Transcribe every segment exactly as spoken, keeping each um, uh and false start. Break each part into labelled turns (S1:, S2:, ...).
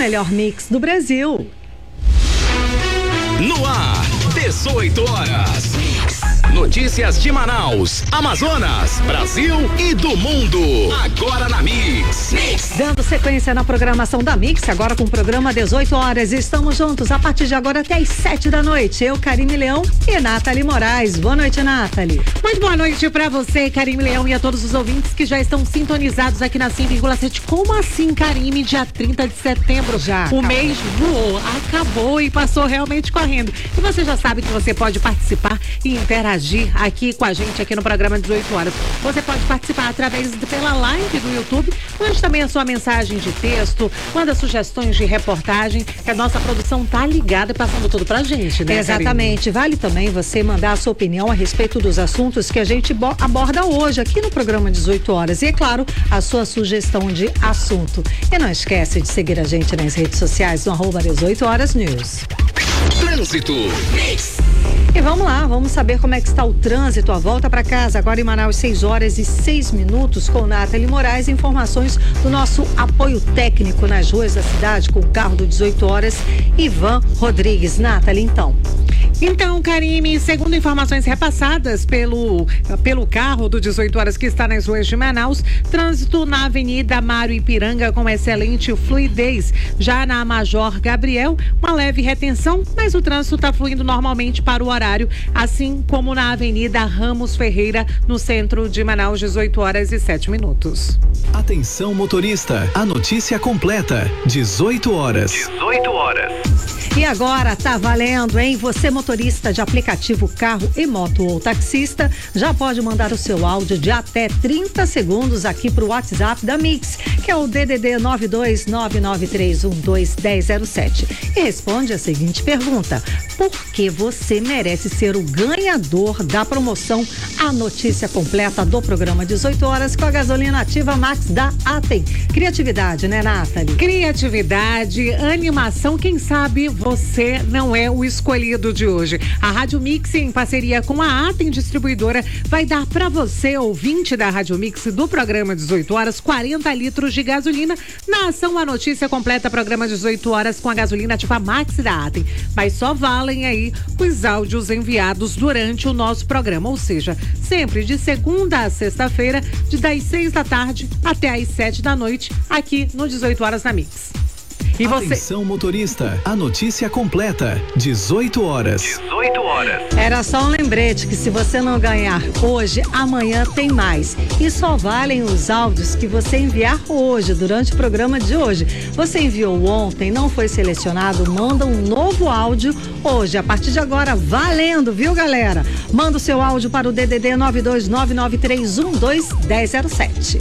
S1: melhor mix do Brasil.
S2: No ar, dezoito horas. Notícias de Manaus, Amazonas, Brasil e do mundo. Agora na Mix. Mix.
S1: Dando sequência na programação da Mix, agora com o programa dezoito horas. Estamos juntos a partir de agora até as sete da noite. Eu, Karime Leão e Nathalie Moraes. Boa noite, Nathalie.
S3: Muito boa noite pra você, Karime Leão, e a todos os ouvintes que já estão sintonizados aqui na cem vírgula sete. Como assim, Karime? Dia trinta de setembro.
S1: Já.
S3: O mês voou, acabou e passou realmente correndo. E você já sabe que você pode participar e interagir aqui com a gente, aqui no programa dezoito horas. Você pode participar através de, pela live do YouTube, mande também a sua mensagem de texto, manda sugestões de reportagem, que a nossa produção tá ligada e passando tudo pra gente, né?
S1: Exatamente.
S3: Karine?
S1: Vale também você mandar a sua opinião a respeito dos assuntos que a gente aborda hoje aqui no programa dezoito horas. E, é claro, a sua sugestão de assunto. E não esquece de seguir a gente nas redes sociais no arroba dezoito horas news.
S2: Trânsito. Mix.
S1: E vamos lá, vamos saber como é que está o trânsito. A volta para casa agora em Manaus, seis horas e seis minutos, com Nathalie Moraes. Informações do nosso apoio técnico nas ruas da cidade com o carro do dezoito horas, Ivan Rodrigues. Nathalie, então.
S3: Então, Karime, segundo informações repassadas pelo, pelo carro do dezoito horas que está nas ruas de Manaus, trânsito na Avenida Mário Ipiranga com excelente fluidez. Já na Major Gabriel, uma leve retenção, mas o trânsito está fluindo normalmente para o horário, assim como na Avenida Ramos Ferreira, no centro de Manaus, dezoito horas e sete minutos.
S4: Atenção, motorista, a notícia completa, dezoito horas.
S2: dezoito horas.
S1: E agora tá valendo, hein? Você, motorista de aplicativo, carro e moto ou taxista, já pode mandar o seu áudio de até trinta segundos aqui pro WhatsApp da Mix, que é o D D D nove dois nove nove três um dois um zero zero sete. E responde a seguinte pergunta: por que você merece ser o ganhador da promoção A Notícia Completa do programa dezoito horas com a gasolina ativa Max da Atem? Criatividade, né, Nathalie?
S3: Criatividade, animação, quem sabe você não é o escolhido de hoje. A Rádio Mix, em parceria com a Atem Distribuidora, vai dar para você, ouvinte da Rádio Mix do programa dezoito horas, quarenta litros de gasolina na ação A Notícia Completa, programa dezoito horas com a gasolina ativa Max da Atem. Mas só valem aí os áudios enviados durante o nosso programa, ou seja, sempre de segunda a sexta-feira, de das seis da tarde até às sete da noite, aqui no dezoito horas na Mix.
S4: E Atenção, você... motorista, a notícia completa, dezoito horas.
S2: dezoito horas.
S1: Era só um lembrete que se você não ganhar hoje, amanhã tem mais. E só valem os áudios que você enviar hoje, durante o programa de hoje. Você enviou ontem, não foi selecionado, manda um novo áudio hoje, a partir de agora, valendo, viu, galera? Manda o seu áudio para o D D D nove dois nove nove três um dois um zero zero sete.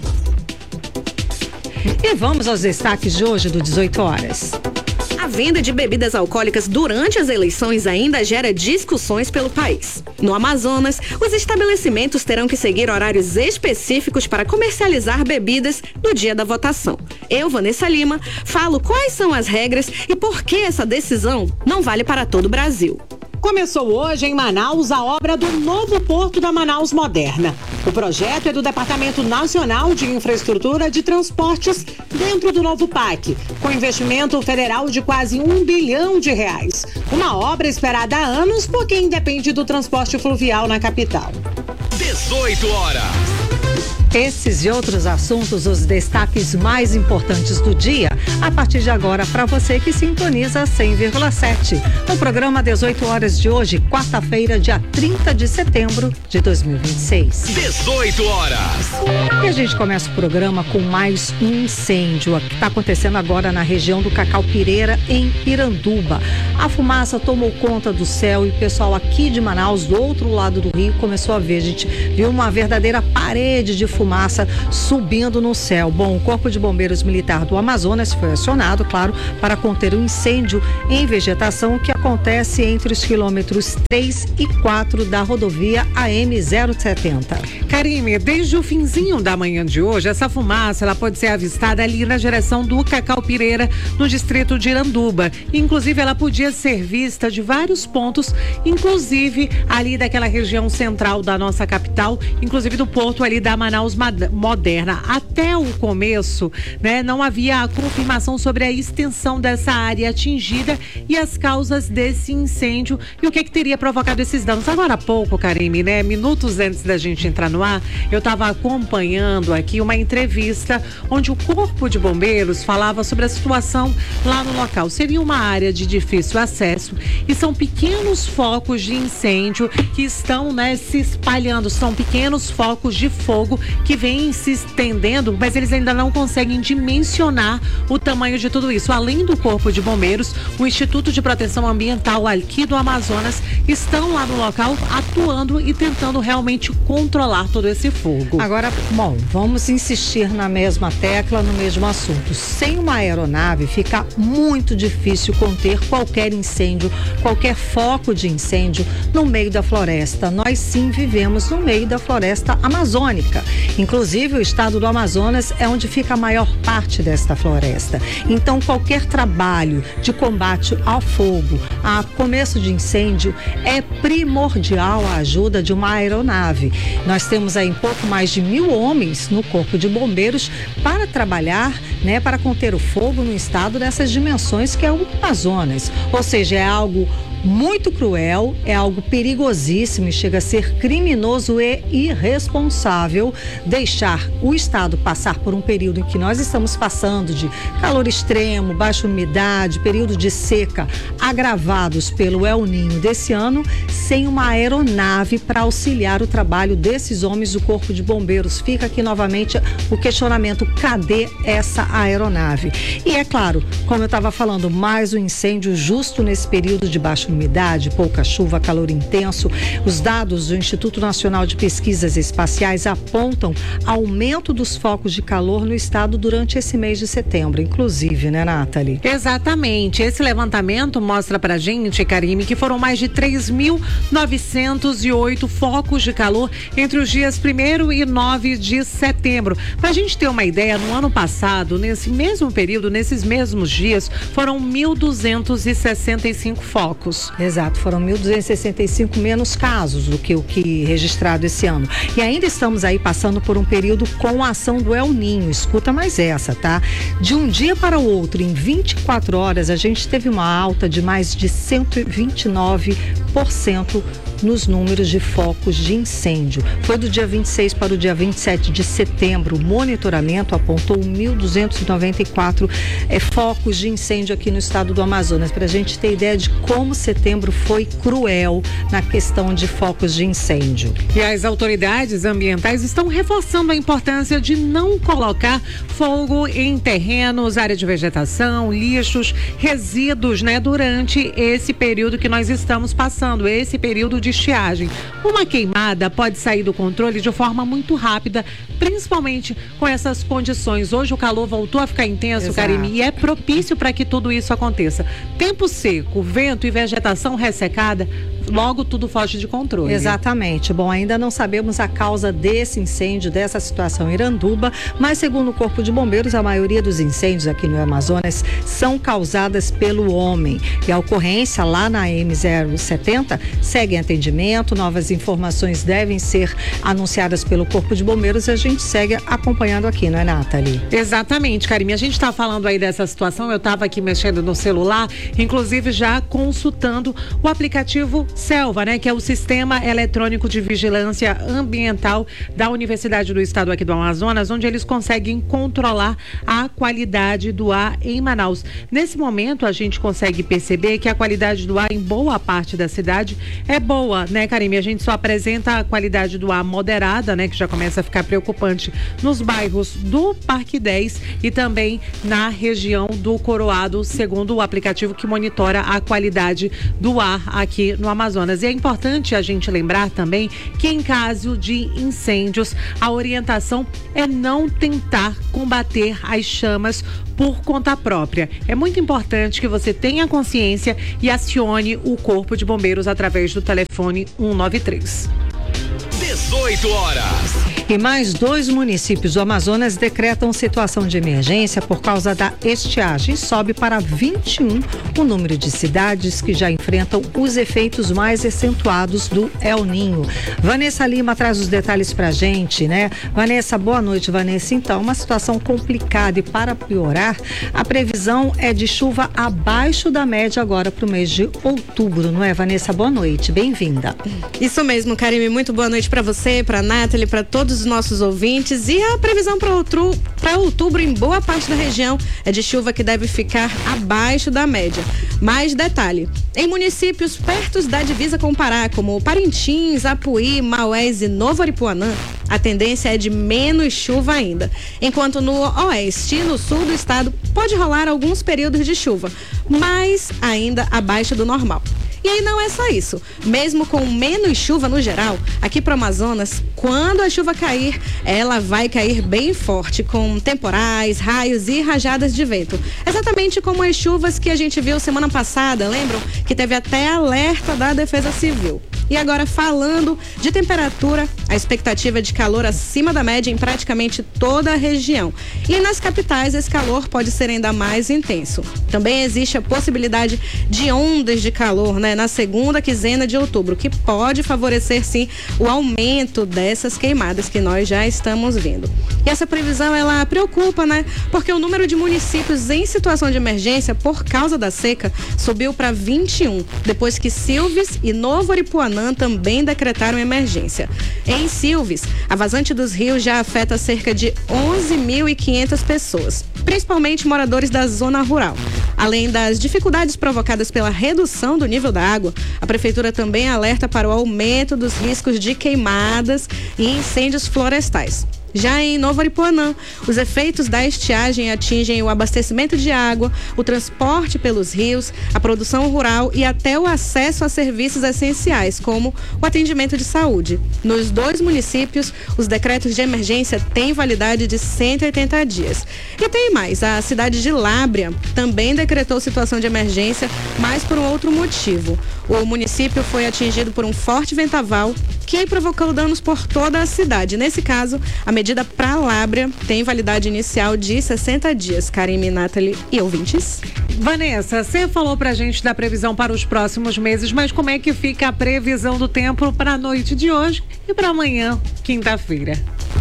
S1: E vamos aos destaques de hoje do dezoito horas.
S5: A venda de bebidas alcoólicas durante as eleições ainda gera discussões pelo país. No Amazonas, os estabelecimentos terão que seguir horários específicos para comercializar bebidas no dia da votação. Eu, Vanessa Lima, falo quais são as regras e por que essa decisão não vale para todo o Brasil.
S3: Começou hoje em Manaus a obra do novo Porto da Manaus Moderna. O projeto é do Departamento Nacional de Infraestrutura de Transportes dentro do novo P A C, com investimento federal de quase um bilhão de reais. Uma obra esperada há anos por quem depende do transporte fluvial na capital.
S2: dezoito horas.
S1: Esses e outros assuntos, os destaques mais importantes do dia, a partir de agora, para você que sintoniza cem vírgula sete. No programa dezoito horas de hoje, quarta-feira, dia trinta de setembro de dois mil e vinte e seis.
S2: dezoito horas.
S1: E a gente começa o programa com mais um incêndio que está acontecendo agora na região do Cacau Pireira, em Iranduba. A fumaça tomou conta do céu e o pessoal aqui de Manaus, do outro lado do rio, começou a ver. A gente viu uma verdadeira parede de fumaça fumaça subindo no céu. Bom, o Corpo de Bombeiros Militar do Amazonas foi acionado, claro, para conter um incêndio em vegetação que acontece entre os quilômetros três e quatro da rodovia A M zero setenta.
S3: Karime, desde o finzinho da manhã de hoje, essa fumaça ela pode ser avistada ali na direção do Cacau Pireira, no distrito de Iranduba. Inclusive, ela podia ser vista de vários pontos, inclusive ali daquela região central da nossa capital, inclusive do porto ali da Manaus Manaus Moderna. Até o começo, né, não havia a confirmação sobre a extensão dessa área atingida e as causas desse incêndio e o que, que teria provocado esses danos. Agora há pouco, Karime, né, minutos antes da gente entrar no ar, eu estava acompanhando aqui uma entrevista onde o Corpo de Bombeiros falava sobre a situação lá no local. Seria uma área de difícil acesso e são pequenos focos de incêndio que estão, né, se espalhando. São pequenos focos de fogo que vêm se estendendo, mas eles ainda não conseguem dimensionar o tamanho de tudo isso. Além do Corpo de Bombeiros, o Instituto de Proteção Ambiental aqui do Amazonas estão lá no local atuando e tentando realmente controlar todo esse fogo.
S1: Agora, bom, vamos insistir na mesma tecla, no mesmo assunto. Sem uma aeronave fica muito difícil conter qualquer incêndio, qualquer foco de incêndio no meio da floresta. Nós sim vivemos no meio da floresta amazônica. Inclusive, o estado do Amazonas é onde fica a maior parte desta floresta. Então, qualquer trabalho de combate ao fogo, a começo de incêndio, é primordial a ajuda de uma aeronave. Nós temos aí um pouco mais de mil homens no Corpo de Bombeiros para trabalhar, né, para conter o fogo no estado dessas dimensões que é o Amazonas. Ou seja, é algo muito cruel, é algo perigosíssimo e chega a ser criminoso e irresponsável deixar o estado passar por um período em que nós estamos passando de calor extremo, baixa umidade, período de seca agravados pelo El Niño desse ano, sem uma aeronave para auxiliar o trabalho desses homens do Corpo de Bombeiros. Fica aqui novamente o questionamento: cadê essa aeronave? E é claro, como eu estava falando, mais um incêndio justo nesse período de baixa umidade, pouca chuva, calor intenso. Os dados do Instituto Nacional de Pesquisas Espaciais apontam aumento dos focos de calor no estado durante esse mês de setembro, inclusive, né, Nathalie?
S3: Exatamente. Esse levantamento mostra pra gente, Karime, que foram mais de três mil novecentos e oito focos de calor entre os dias primeiro e nove de setembro. Pra gente ter uma ideia, no ano passado, nesse mesmo período, nesses mesmos dias, foram mil duzentos e sessenta e cinco focos.
S1: Exato, foram mil duzentos e sessenta e cinco menos casos do que o que registrado esse ano. E ainda estamos aí passando por um período com a ação do El Niño. Escuta mais essa, tá? De um dia para o outro, em vinte e quatro horas, a gente teve uma alta de mais de cento e vinte e nove por cento nos números de focos de incêndio. Foi do dia vinte e seis para o dia vinte e sete de setembro. O monitoramento apontou mil duzentos e noventa e quatro é, focos de incêndio aqui no estado do Amazonas, para a gente ter ideia de como setembro foi cruel na questão de focos de incêndio.
S3: E as autoridades ambientais estão reforçando a importância de não colocar fogo em terrenos, área de vegetação, lixos, resíduos, né, durante esse período que nós estamos passando, esse período de estiagem. Uma queimada pode sair do controle de forma muito rápida, principalmente com essas condições. Hoje o calor voltou a ficar intenso, Karime, e é propício para que tudo isso aconteça. Tempo seco, vento e vegetação ressecada, logo tudo foge de controle.
S1: Exatamente. Bom, ainda não sabemos a causa desse incêndio, dessa situação em Iranduba, mas segundo o Corpo de Bombeiros, a maioria dos incêndios aqui no Amazonas são causadas pelo homem. E a ocorrência lá na M zero setenta segue em atendimento, novas informações devem ser anunciadas pelo Corpo de Bombeiros e a gente segue acompanhando aqui, não é, Nathalie?
S3: Exatamente, Karime. A gente está falando aí dessa situação, eu estava aqui mexendo no celular, inclusive já consultando o aplicativo Selva, né, que é o Sistema Eletrônico de Vigilância Ambiental da Universidade do Estado aqui do Amazonas, onde eles conseguem controlar a qualidade do ar em Manaus. Nesse momento, a gente consegue perceber que a qualidade do ar em boa parte da cidade é boa, né, Karime? A gente só apresenta a qualidade do ar moderada, né, que já começa a ficar preocupante nos bairros do Parque dez e também na região do Coroado, segundo o aplicativo que monitora a qualidade do ar aqui no Amazonas. E é importante a gente lembrar também que em caso de incêndios, a orientação é não tentar combater as chamas por conta própria. É muito importante que você tenha consciência e acione o Corpo de Bombeiros através do telefone um nove três.
S2: dezoito horas
S1: E mais dois municípios do Amazonas decretam situação de emergência por causa da estiagem. Sobe para vinte e um o número de cidades que já enfrentam os efeitos mais acentuados do El Ninho. Vanessa Lima traz os detalhes pra gente, né? Vanessa, boa noite, Vanessa. Então, uma situação complicada e para piorar, a previsão é de chuva abaixo da média agora para o mês de outubro, não é, Vanessa? Boa noite, bem-vinda.
S5: Isso mesmo, Karime, muito boa noite para você, para Nathalie, para todos os nossos ouvintes. E a previsão para outubro, para outubro em boa parte da região é de chuva que deve ficar abaixo da média. Mais detalhe, em municípios perto da divisa com o Pará, como Parintins, Apuí, Maués e Novo Aripuanã, a tendência é de menos chuva ainda. Enquanto no oeste e no sul do estado pode rolar alguns períodos de chuva, mas ainda abaixo do normal. E aí não é só isso. Mesmo com menos chuva no geral, aqui para o Amazonas, quando a chuva cair, ela vai cair bem forte, com temporais, raios e rajadas de vento. Exatamente como as chuvas que a gente viu semana passada, lembram? Que teve até alerta da Defesa Civil. E agora, falando de temperatura, a expectativa é de calor acima da média em praticamente toda a região. E nas capitais, esse calor pode ser ainda mais intenso. Também existe a possibilidade de ondas de calor, né, na segunda quinzena de outubro, que pode favorecer, sim, o aumento dessas queimadas que nós já estamos vendo. E essa previsão, ela preocupa, né? Porque o número de municípios em situação de emergência por causa da seca subiu para vinte e um, depois que Silves e Novo Aripuanã também decretaram emergência. Em Silves, a vazante dos rios já afeta cerca de onze mil e quinhentas pessoas, principalmente moradores da zona rural. Além das dificuldades provocadas pela redução do nível da água, a prefeitura também alerta para o aumento dos riscos de queimadas e incêndios florestais. Já em Novo Aripuanã, os efeitos da estiagem atingem o abastecimento de água, o transporte pelos rios, a produção rural e até o acesso a serviços essenciais, como o atendimento de saúde. Nos dois municípios, os decretos de emergência têm validade de cento e oitenta dias. E tem mais, a cidade de Lábrea também decretou situação de emergência, mas por um outro motivo. O município foi atingido por um forte vendaval que provocou danos por toda a cidade. Nesse caso, a medida para Lábrea tem validade inicial de sessenta dias. Karime, Nathalie e ouvintes.
S3: Vanessa, você falou pra gente da previsão para os próximos meses, mas como é que fica a previsão do tempo para a noite de hoje e para amanhã, quinta-feira?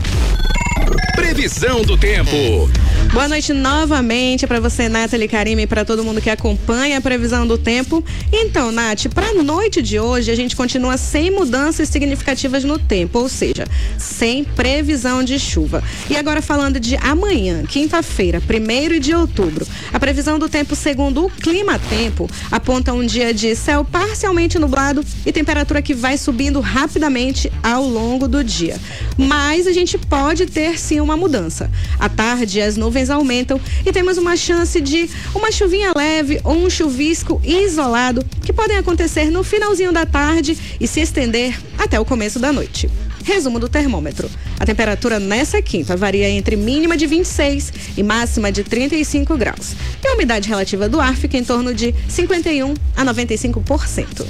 S2: Previsão do tempo.
S5: Boa noite novamente para você, Nathalie, Karime, e para todo mundo que acompanha a previsão do tempo. Então, Nath, para a noite de hoje a gente continua sem mudanças significativas no tempo, ou seja, sem previsão de chuva. E agora falando de amanhã, quinta-feira, primeiro de outubro, a previsão do tempo segundo o Clima Tempo aponta um dia de céu parcialmente nublado e temperatura que vai subindo rapidamente ao longo do dia. Mas a gente pode ter sim uma mudança. À tarde as nuvens aumentam e temos uma chance de uma chuvinha leve ou um chuvisco isolado que podem acontecer no finalzinho da tarde e se estender até o começo da noite. Resumo do termômetro. A temperatura nessa quinta varia entre mínima de vinte e seis e máxima de trinta e cinco graus. E a umidade relativa do ar fica em torno de cinquenta e um a noventa e cinco por cento.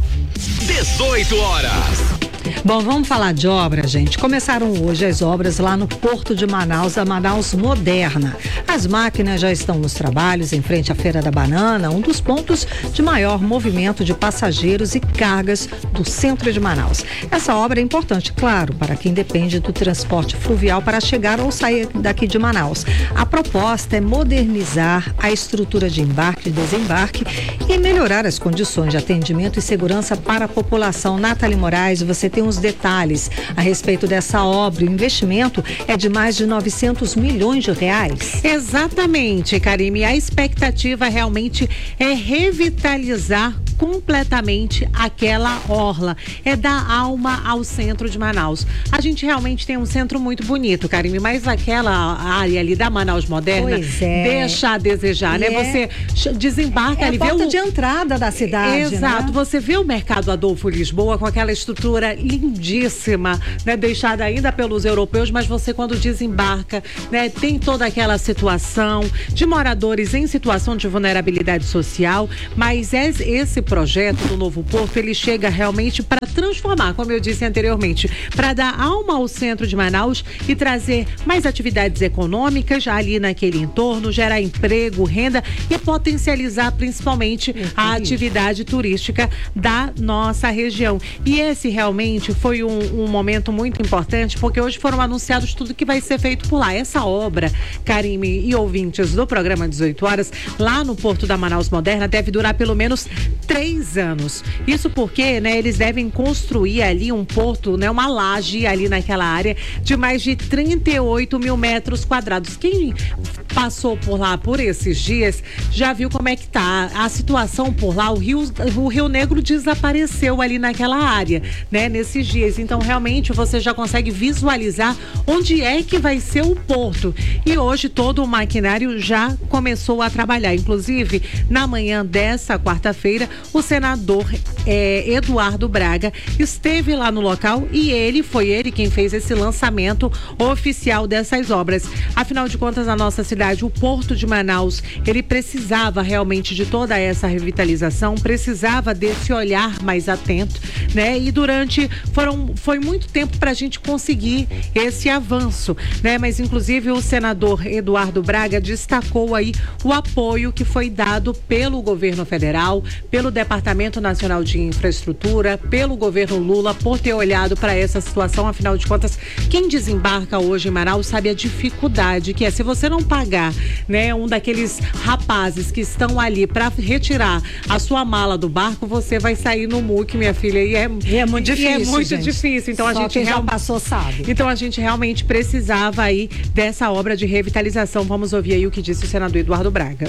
S2: dezoito horas.
S1: Bom, vamos falar de obra, gente. Começaram hoje as obras lá no Porto de Manaus, a Manaus Moderna. As máquinas já estão nos trabalhos em frente à Feira da Banana, um dos pontos de maior movimento de passageiros e cargas do centro de Manaus. Essa obra é importante, claro, para quem depende do transporte fluvial para chegar ou sair daqui de Manaus. A proposta é modernizar a estrutura de embarque e desembarque e melhorar as condições de atendimento e segurança para a população. Nathalie Moraes, você tem uns detalhes a respeito dessa obra. O investimento é de mais de novecentos milhões de reais.
S3: Exatamente, Karime. A expectativa realmente é revitalizar completamente aquela orla, é dar alma ao centro de Manaus. A gente realmente tem um centro muito bonito, Karime, mas aquela área ali da Manaus Moderna
S1: pois é.
S3: deixa a desejar, e né?
S1: É.
S3: Você desembarca
S1: é
S3: ali,
S1: a porta
S3: vê o...
S1: de entrada da cidade,
S3: Exato,
S1: né?
S3: Você vê o Mercado Adolfo Lisboa com aquela estrutura lindíssima, né? Deixada ainda pelos europeus, mas você quando desembarca, né? Tem toda aquela situação de moradores em situação de vulnerabilidade social, mas esse projeto do novo porto, ele chega realmente para transformar, como eu disse anteriormente, para dar alma ao centro de Manaus e trazer mais atividades econômicas ali naquele entorno, gerar emprego, renda e potencializar principalmente a atividade turística da nossa região. E esse realmente foi um, um momento muito importante, porque hoje foram anunciados tudo que vai ser feito por lá. Essa obra, Karime e ouvintes do programa dezoito horas, lá no Porto da Manaus Moderna, deve durar pelo menos três anos. Isso porque, né, eles devem construir ali um porto, né, uma laje ali naquela área de mais de trinta e oito mil metros quadrados. Quem passou por lá por esses dias já viu como é que tá a situação por lá. O Rio, o Rio Negro desapareceu ali naquela área, né, nesses dias. Então, realmente, você já consegue visualizar onde é que vai ser o porto. E hoje todo o maquinário já começou a trabalhar. Inclusive, na manhã dessa quarta-feira, o senador eh, Eduardo Braga esteve lá no local e ele, foi ele quem fez esse lançamento oficial dessas obras. Afinal de contas, a nossa cidade, o Porto de Manaus, ele precisava realmente de toda essa revitalização, precisava desse olhar mais atento, né? E durante, foram, foi muito tempo para a gente conseguir esse avanço, né? Mas, inclusive, o senador Eduardo Braga destacou aí o apoio que foi dado pelo governo federal, pelo Departamento Nacional de Infraestrutura, pelo governo Lula, por ter olhado para essa situação. Afinal de contas, quem desembarca hoje em Manaus sabe a dificuldade que é. Se você não pagar, né, um daqueles rapazes que estão ali para retirar a sua mala do barco, você vai sair no muque, minha filha, e é,
S1: e é muito difícil,
S3: e é muito
S1: gente.
S3: difícil. Então,
S1: Só
S3: a gente
S1: quem
S3: real...
S1: já passou sabe.
S3: Então a gente realmente precisava aí dessa obra de revitalização. Vamos ouvir aí o que disse o senador Eduardo Braga.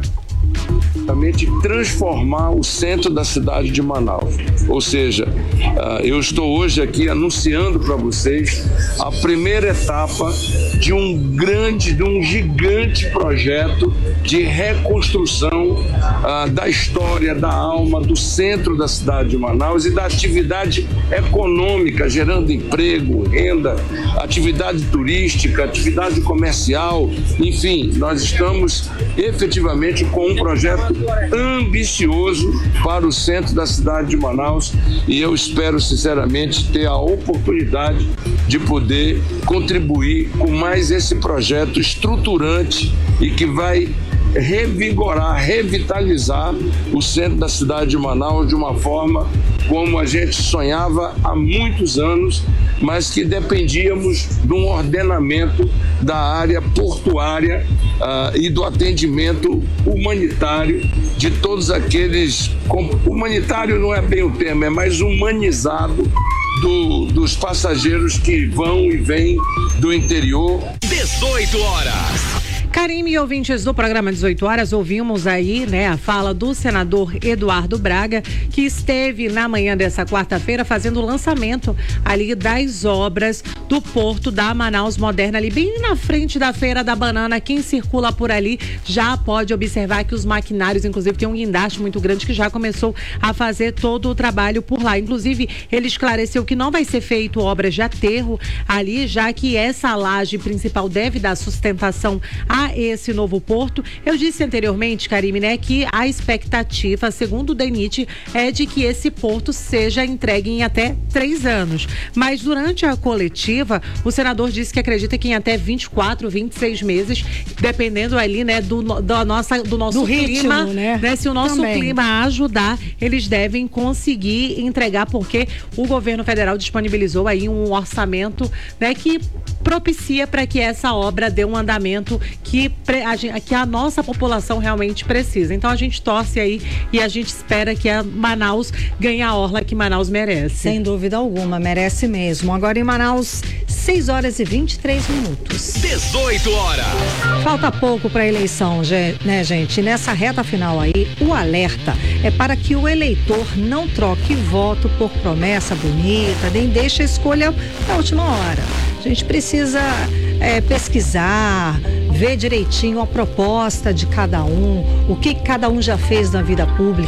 S6: Transformar o centro da cidade de Manaus. Ou seja, uh, eu estou hoje aqui anunciando para vocês a primeira etapa de um grande, de um gigante projeto de reconstrução uh, da história, da alma, do centro da cidade de Manaus e da atividade econômica, gerando emprego, renda, atividade turística, atividade comercial, enfim, nós estamos efetivamente com um projeto ambicioso para o centro da cidade de Manaus e eu espero sinceramente ter a oportunidade de poder contribuir com mais esse projeto estruturante e que vai revigorar, revitalizar o centro da cidade de Manaus de uma forma como a gente sonhava há muitos anos, mas que dependíamos de um ordenamento da área portuária uh, e do atendimento humanitário de todos aqueles... Humanitário não é bem o termo, é mais humanizado do, dos passageiros que vão e vêm do interior.
S2: dezoito horas.
S3: Karime e ouvintes do programa dezoito horas, ouvimos aí, né, a fala do senador Eduardo Braga, que esteve na manhã dessa quarta-feira fazendo o lançamento ali das obras do Porto da Manaus Moderna, ali bem na frente da Feira da Banana. Quem circula por ali já pode observar que os maquinários, inclusive, tem um guindaste muito grande que já começou a fazer todo o trabalho por lá. Inclusive, ele esclareceu que não vai ser feito obras de aterro ali, já que essa laje principal deve dar sustentação a esse novo porto. Eu disse anteriormente, Karime, né, que a expectativa, segundo o DENIT, é de que esse porto seja entregue em até três anos. Mas durante a coletiva, o senador disse que acredita que em até vinte e quatro, vinte e seis meses, dependendo ali, né, do, do, nossa, do nosso
S1: do
S3: clima,
S1: ritmo, né?
S3: né? Se o nosso
S1: Também.
S3: clima ajudar, eles devem conseguir entregar, porque o governo federal disponibilizou aí um orçamento, né, que propicia para que essa obra dê um andamento que a, que a nossa população realmente precisa. Então a gente torce aí e a gente espera que a Manaus ganhe a orla que Manaus merece.
S1: Sem dúvida alguma, merece mesmo. Agora em Manaus, seis horas e vinte e três minutos.
S2: dezoito horas.
S1: Falta pouco para a eleição, né, gente? Nessa reta final aí, o alerta é para que o eleitor não troque voto por promessa bonita, nem deixe a escolha na última hora. A gente precisa é, pesquisar, ver direitinho a proposta de cada um, o que cada um já fez na vida pública, que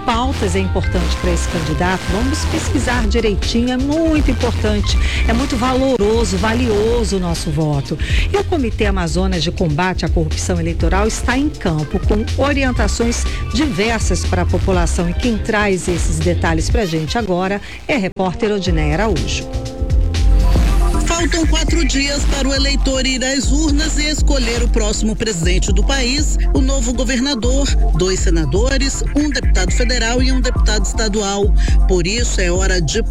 S1: pautas é importante para esse candidato? Vamos pesquisar direitinho, é muito importante, é muito valoroso, valioso o nosso voto. E o Comitê Amazonas de Combate à Corrupção Eleitoral está em campo com orientações diversas para a população. E quem traz esses detalhes para a gente agora é a repórter Odineia Araújo.
S7: Faltam quatro dias para o eleitor ir às urnas e escolher o próximo presidente do país, o novo governador, dois senadores, um deputado federal e um deputado estadual. Por isso, é hora de